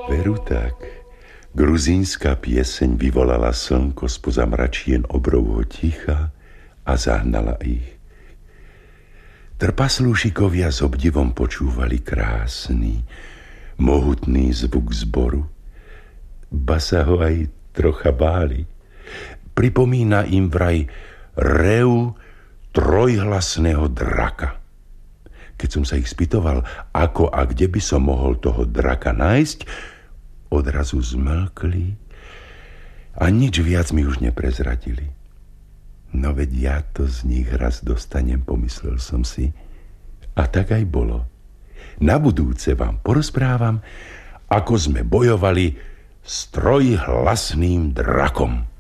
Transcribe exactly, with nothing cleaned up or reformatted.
Veru tak. Gruzínska pieseň vyvolala slnko spoza mračien obrovho ticha a zahnala ich. Trpaslúšikovia s obdivom počúvali krásny, mohutný zvuk zboru. Ba sa ho aj trocha báli. Pripomína im vraj rev trojhlasného draka. Keď som sa ich spýtoval, ako a kde by som mohol toho draka nájsť, odrazu zmlkli a nič viac mi už neprezradili. No veď ja to z nich raz dostanem, pomyslel som si. A tak aj bolo. Na budúce vám porozprávam, ako sme bojovali s trojhlasným drakom.